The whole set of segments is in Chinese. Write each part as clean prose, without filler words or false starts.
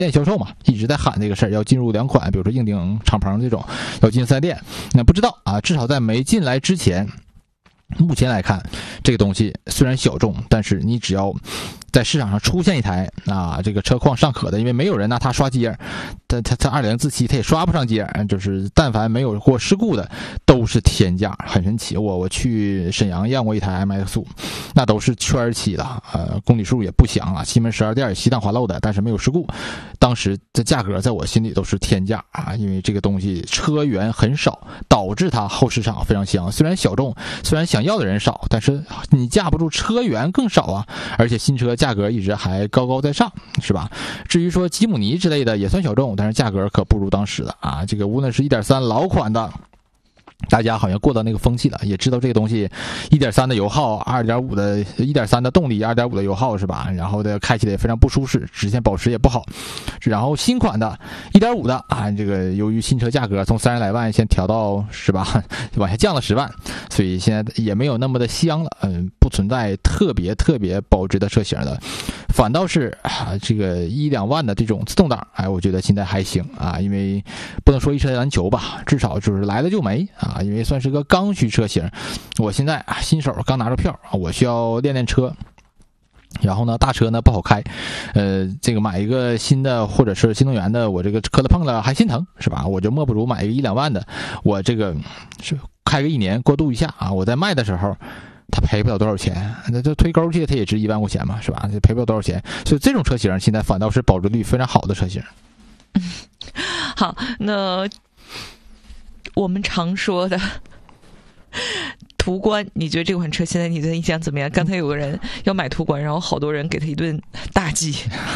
店销售嘛，一直在喊这个事儿，要进入2款，比如说硬顶、敞篷这种要进4S店。那不知道啊，至少在没进来之前，目前来看，这个东西虽然小众，但是你只要在市场上出现一台啊，这个车况尚可的，因为没有人拿它刷街，它2.0自吸它也刷不上街，就是但凡没有过事故的都是天价，很神奇。我去沈阳验过一台 MX-5，那都是圈7的，公里数也不响啊，西门12店也稀档滑漏的，但是没有事故。当时这价格在我心里都是天价啊，因为这个东西车源很少，导致它后市场非常香。虽然小众，虽然想要的人少，但是你架不住车源更少啊，而且新车价格一直还高高在上，是吧？至于说吉姆尼之类的也算小众，但是价格可不如当时的啊。这个无论是 1.3 老款的，大家好像过到那个风气了，也知道这个东西 1.3 的油耗 2.5 的 1.3 的动力 2.5 的油耗是吧，然后的开起来也非常不舒适，直线保持也不好。然后新款的 1.5 的啊，这个由于新车价格从30来万先调到是吧，往下降了10万，所以现在也没有那么的香了，不存在特别保值的车型的，反倒是这个1-2万的这种自动挡，我觉得现在还行啊，因为不能说一车难求吧，至少就是来了就没啊，因为算是个刚需车型。我现在新手刚拿着票，我需要练车。然后呢，大车呢不好开，这个买一个新的或者是新能源的，我这个磕了碰了还心疼，是吧？我就莫不如买一个1-2万的，我这个是开个1年过渡一下啊，我在卖的时候。他赔不了多少钱，那这推钩去他也值1万块钱嘛，是吧？赔不了多少钱，所以这种车型现在反倒是保值率非常好的车型。 好，那我们常说的途观，你觉得这款车现在你的印象怎么样？刚才有个人要买途观，然后好多人给他一顿大忌。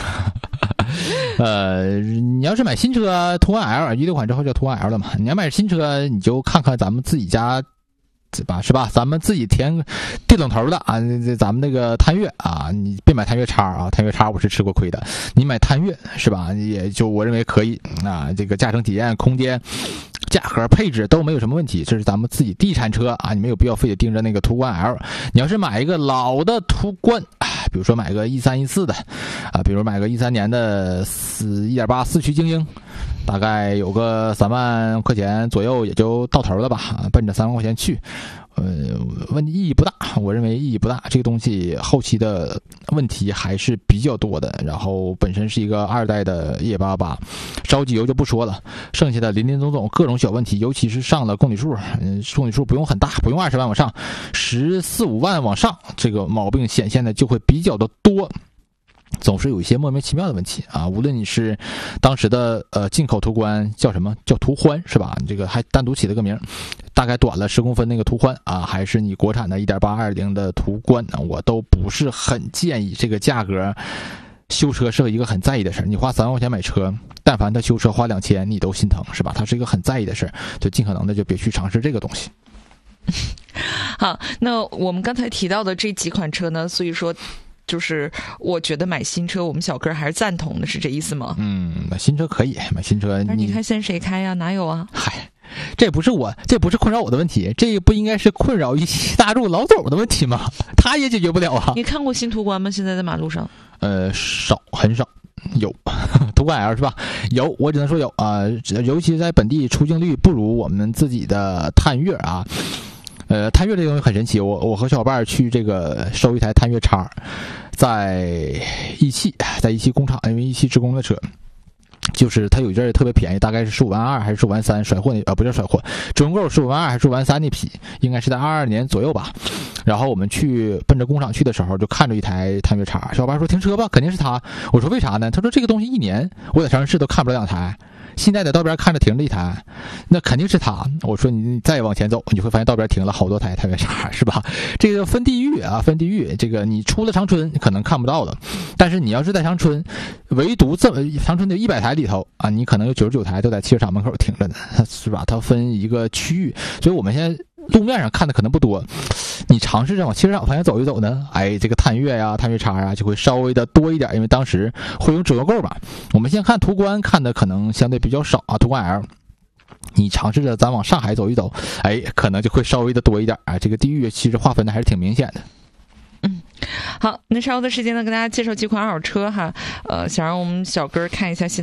你要是买新车途观 L，16款之后叫途观 L 了嘛？你要买新车，你就看看咱们自己家。是吧？咱们自己填电动头的啊，咱们那个探岳啊，你别买探岳叉啊，探岳叉我是吃过亏的。你买探岳是吧？也就我认为可以啊，这个驾乘体验、空间、价格、配置都没有什么问题。这是咱们自己地产车啊，你没有必要非得盯着那个途观 L。你要是买一个老的途观，比如说买个13、14的啊，比如买个13年的1.8 四驱精英。大概有个3万块钱左右也就到头了吧，奔着3万块钱去，问题意义不大，我认为意义不大。这个东西后期的问题还是比较多的，然后本身是一个2代的1.88，烧机油就不说了，剩下的林林总总各种小问题，尤其是上了公里数，公里数不用很大，不用20万往上，14、15万往上，这个毛病显现的就会比较的多。总是有一些莫名其妙的问题啊！无论你是当时的进口途观叫什么叫途欢是吧？这个还单独起了个名，大概短了10公分那个途欢啊，还是你国产的1.8 2.0的途观，我都不是很建议。这个价格修车是一个很在意的事，你花3万块钱买车，但凡他修车花2000你都心疼是吧？它是一个很在意的事，就尽可能的就别去尝试这个东西。 好，那我们刚才提到的这几款车呢，所以说就是我觉得买新车我们小哥还是赞同的，是这意思吗？ 买新车可以，买新车你看现在谁开呀？哪有啊？ 嗨，这不是困扰我的问题，这不应该是困扰一汽大众老总的问题吗？他也解决不了啊。 你看过新途观吗？现在在马路上少，很少。有途观 L 是吧？有，我只能说有啊，尤其在本地出镜率不如我们自己的探岳啊。探岳这东西很神奇，我和小伙伴去这个收一台探岳叉，在一汽工厂，因为一汽职工的车，就是它有一阵特别便宜，大概是15万2还是15万3，甩货不叫甩货，中购15万2还是15万3那批，应该是在22年左右吧。然后我们去奔着工厂去的时候，就看着一台探岳叉，小伙伴说停车吧，肯定是他。我说为啥呢？他说这个东西1年我在城市都看不了2台。现在在道边看着停着一台，那肯定是他。我说你再往前走，你会发现道边停了好多台探岳叉，是吧？这个分地域啊，分地域。这个你出了长春可能看不到的，但是你要是在长春，唯独长春的100台里头啊，你可能有99台都在汽车厂门口停着呢，是吧？它分一个区域，所以我们现在路面上看的可能不多。你尝试着往汽车厂方向走一走呢，这个探岳呀、探岳叉啊就会稍微的多一点，因为当时会用折扣吧。我们现在看途观看的可能相对比较少啊，途观 L。你尝试着咱往上海走一走，可能就会稍微的多一点啊。这个地域其实划分的还是挺明显的。 好，那稍后的时间呢，跟大家介绍几款二手车哈，想让我们小哥看一下现